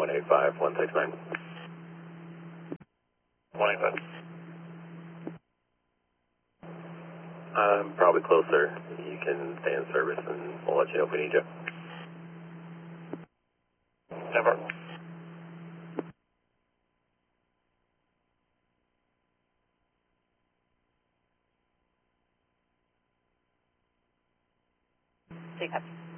185, 169. 185. I'm probably closer. You can stay in service and we'll let you know if we need you. Never. Take up.